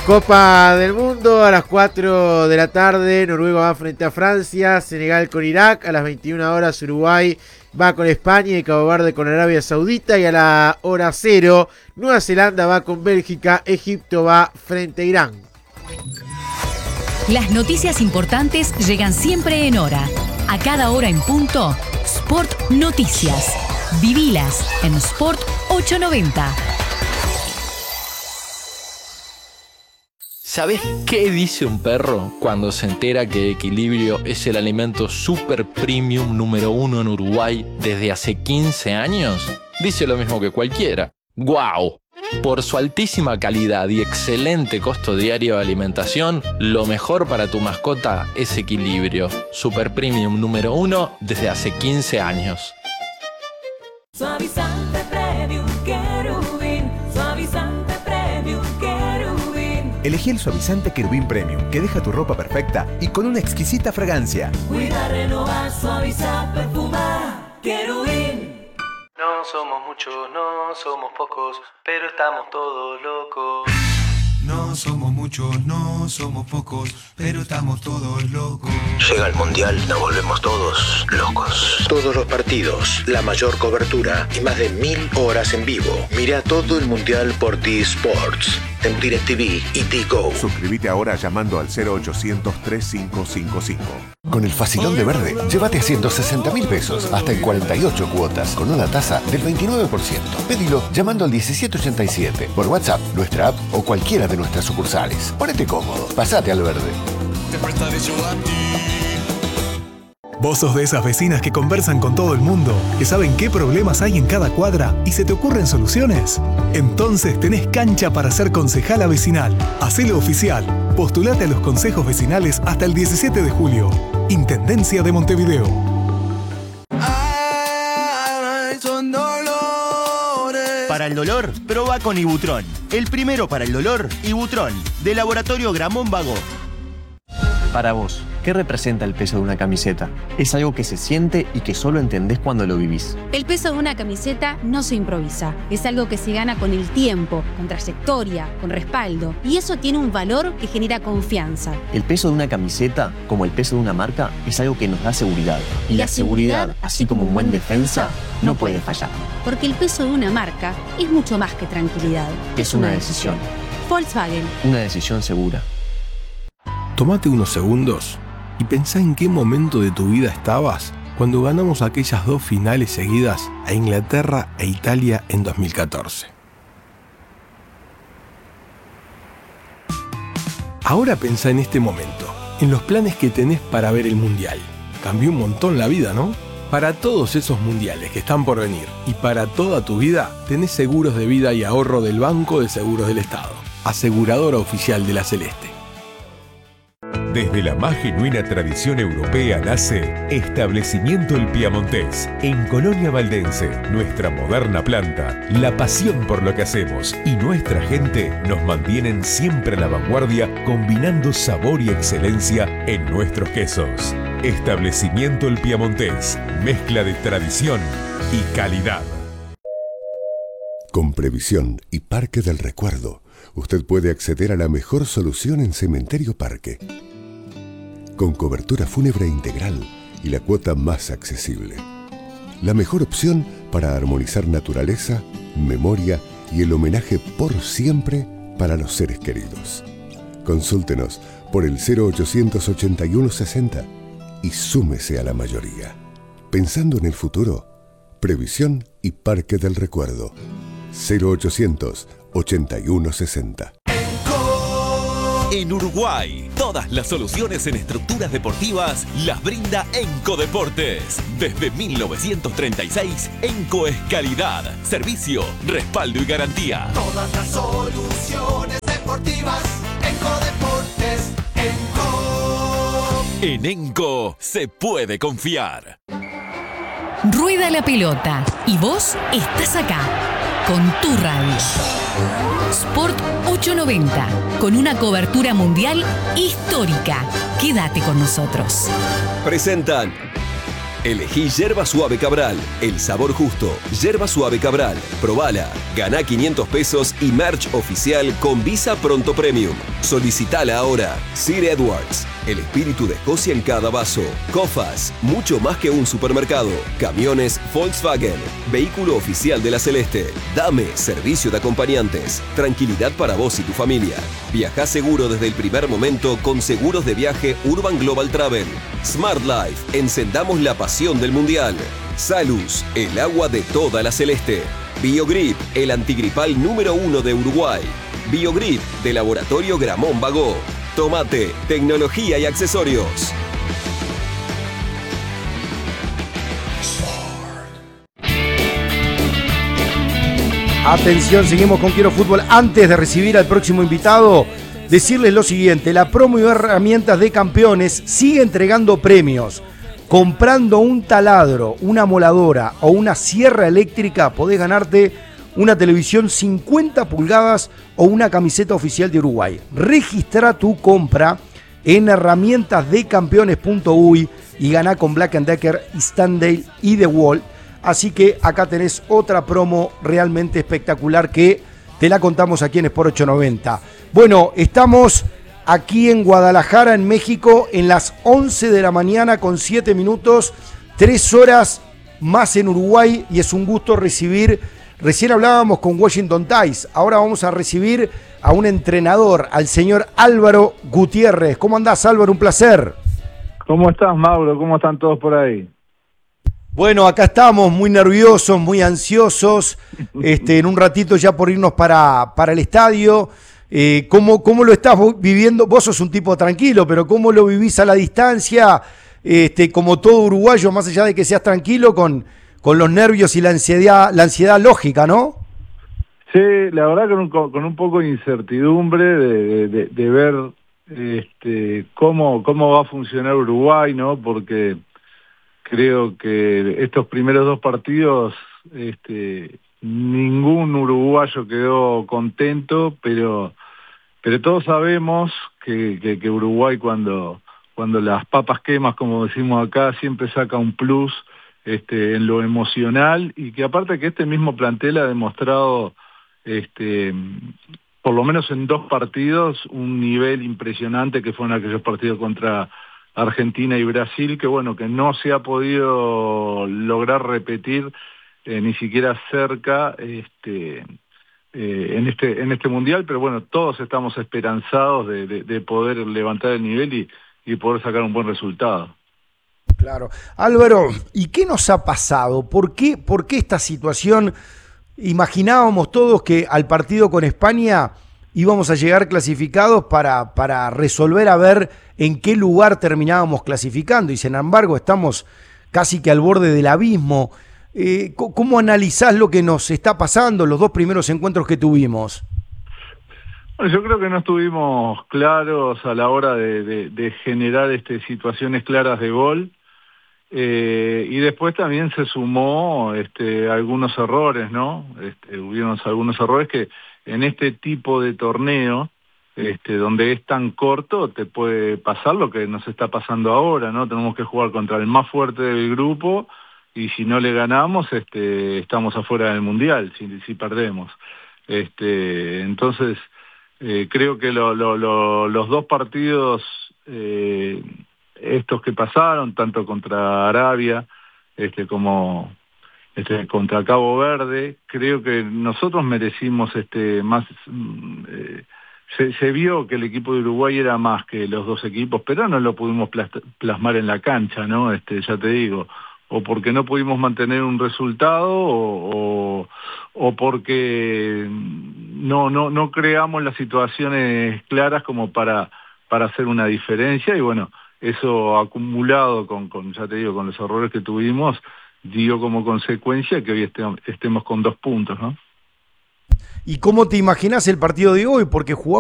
Copa del Mundo a las 4 de la tarde, Noruega va frente a Francia, Senegal con Irak, a las 21 horas Uruguay va con España y Cabo Verde con Arabia Saudita, y a la hora 0 Nueva Zelanda va con Bélgica, Egipto va frente a Irán. Las noticias importantes llegan siempre en hora. A cada hora en punto, Sport Noticias. Vivilas en Sport 890. ¿Sabés qué dice un perro cuando se entera que Equilibrio es el alimento super premium número 1 en Uruguay desde hace 15 años? Dice lo mismo que cualquiera. ¡Guau! Por su altísima calidad y excelente costo diario de alimentación, lo mejor para tu mascota es Equilibrio. Super premium número 1 desde hace 15 años. Suavizante Premium Querubín, suavizante Premium Querubín. Elegí el suavizante Querubín Premium, que deja tu ropa perfecta y con una exquisita fragancia. Cuida, renovar, suavizar, perfumar. Querubín. No somos muchos, no somos pocos, pero estamos todos locos. No somos muchos, no somos pocos, pero estamos todos locos. Llega el Mundial, nos volvemos todos locos. Todos los partidos, la mayor cobertura y más de 1000 horas en vivo. Mira todo el Mundial por T-Sports, en DirecTV y T-Go. Suscríbete ahora llamando al 0800-3555. Con el facilón de Verde, llévate a 160.000 pesos hasta en 48 cuotas con una tasa del 29%. Pedilo llamando al 1787 por WhatsApp, nuestra app o cualquiera de nuestras sucursales. Ponete cómodo, pasate al Verde. Vos sos de esas vecinas que conversan con todo el mundo, que saben qué problemas hay en cada cuadra y se te ocurren soluciones. Entonces tenés cancha para ser concejala vecinal. Hacelo oficial. Postulate a los consejos vecinales hasta el 17 de julio. Intendencia de Montevideo. Para el dolor, probá con Ibutron. El primero para el dolor, Ibutron, de Laboratorio Gramón Vago. Para vos, ¿qué representa el peso de una camiseta? Es algo que se siente y que solo entendés cuando lo vivís. El peso de una camiseta no se improvisa. Es algo que se gana con el tiempo, con trayectoria, con respaldo. Y eso tiene un valor que genera confianza. El peso de una camiseta, como el peso de una marca, es algo que nos da seguridad. Y la seguridad, así como un buen defensa, no puede fallar. Porque el peso de una marca es mucho más que tranquilidad. Es una decisión. Volkswagen. Una decisión segura. Tómate unos segundos y pensá en qué momento de tu vida estabas cuando ganamos aquellas 2 finales seguidas a Inglaterra e Italia en 2014. Ahora pensá en este momento, en los planes que tenés para ver el Mundial. Cambió un montón la vida, ¿no? Para todos esos mundiales que están por venir y para toda tu vida, tenés seguros de vida y ahorro del Banco de Seguros del Estado, aseguradora oficial de la Celeste. Desde la más genuina tradición europea nace Establecimiento El Piamontés, en Colonia Valdense. Nuestra moderna planta, la pasión por lo que hacemos y nuestra gente nos mantienen siempre a la vanguardia, combinando sabor y excelencia en nuestros quesos. Establecimiento El Piamontés, mezcla de tradición y calidad. Con Previsión y Parque del Recuerdo, usted puede acceder a la mejor solución en Cementerio Parque, con cobertura fúnebre integral y la cuota más accesible. La mejor opción para armonizar naturaleza, memoria y el homenaje por siempre para los seres queridos. Consúltenos por el 0881 60 y súmese a la mayoría. Pensando en el futuro, Previsión y Parque del Recuerdo. 0800 81 60. En Uruguay, todas las soluciones en estructuras deportivas las brinda Enco Deportes. Desde 1936, Enco es calidad, servicio, respaldo y garantía. Todas las soluciones deportivas, Enco Deportes, Enco. En Enco se puede confiar. Rueda la pelota y vos estás acá, con tu radio. Sport 890, con una cobertura mundial histórica. Quédate con nosotros. Presentan Elegí Yerba Suave Cabral, el sabor justo. Yerba Suave Cabral, probala. Ganá 500 pesos y merch oficial con Visa Pronto Premium. Solicitala ahora. Sir Edwards, el espíritu de Escocia en cada vaso. Cofas, mucho más que un supermercado. Camiones Volkswagen, vehículo oficial de la Celeste. Dame, servicio de acompañantes. Tranquilidad para vos y tu familia. Viajá seguro desde el primer momento con seguros de viaje Urban Global Travel. Smart Life, encendamos la pasión del Mundial. Salus, el agua de toda la Celeste. Biogrip, el antigripal número 1 de Uruguay. Biogrip, de Laboratorio Gramón Bagó. Tomate, tecnología y accesorios. Atención, seguimos con Quiero Fútbol. Antes de recibir al próximo invitado, decirles lo siguiente: la promo y herramientas de Campeones sigue entregando premios. Comprando un taladro, una moladora o una sierra eléctrica, podés ganarte una televisión 50 pulgadas o una camiseta oficial de Uruguay. Registra tu compra en herramientasdecampeones.uy y ganá con Black & Decker, Stanley y The Wall. Así que acá tenés otra promo realmente espectacular que te la contamos aquí en Sport 890. Bueno, estamos aquí en Guadalajara, en México, en las 11 de la mañana con 7 minutos, 3 horas más en Uruguay, y es un gusto recibir, recién hablábamos con Washington Ties, ahora vamos a recibir a un entrenador, al señor Álvaro Gutiérrez. ¿Cómo andás, Álvaro? Un placer. ¿Cómo estás, Mauro? ¿Cómo están todos por ahí? Bueno, acá estamos muy nerviosos, muy ansiosos, en un ratito ya por irnos para el estadio. ¿Cómo lo estás viviendo? Vos sos un tipo tranquilo, pero ¿cómo lo vivís a la distancia? Como todo uruguayo, más allá de que seas tranquilo, con los nervios y la ansiedad lógica, ¿no? Sí, la verdad con un poco de incertidumbre de ver cómo va a funcionar Uruguay, ¿no? Porque creo que estos primeros 2 partidos, ningún uruguayo quedó contento, pero todos sabemos que Uruguay cuando las papas quemas, como decimos acá, siempre saca un plus en lo emocional, y que aparte que este mismo plantel ha demostrado por lo menos en 2 partidos un nivel impresionante, que fueron aquellos partidos contra Argentina y Brasil, que bueno, que no se ha podido lograr repetir ni siquiera cerca en este mundial, pero bueno, todos estamos esperanzados de poder levantar el nivel y poder sacar un buen resultado. Claro. Álvaro, ¿y qué nos ha pasado? ¿Por qué esta situación? Imaginábamos todos que al partido con España íbamos a llegar clasificados para resolver a ver en qué lugar terminábamos clasificando, y sin embargo estamos casi que al borde del abismo. ¿Cómo analizás lo que nos está pasando, los 2 primeros encuentros que tuvimos? Bueno, yo creo que no estuvimos claros a la hora de generar situaciones claras de gol, y después también se sumó algunos errores, ¿no? Hubieron algunos errores que en este tipo de torneo, donde es tan corto, te puede pasar lo que nos está pasando ahora, ¿no? Tenemos que jugar contra el más fuerte del grupo, y si no le ganamos, estamos afuera del Mundial, si perdemos. Entonces, creo que los 2 partidos estos que pasaron, tanto contra Arabia como contra Cabo Verde, creo que nosotros merecimos más. Se vio que el equipo de Uruguay era más que los 2 equipos, pero no lo pudimos plasmar en la cancha, ¿no? Ya te digo, o porque no pudimos mantener un resultado, o porque no creamos las situaciones claras como para hacer una diferencia, y bueno, eso acumulado con ya te digo, con los errores que tuvimos, dio como consecuencia que hoy estemos con 2 puntos, ¿no? ¿Y cómo te imaginás el partido de hoy? Porque jugamos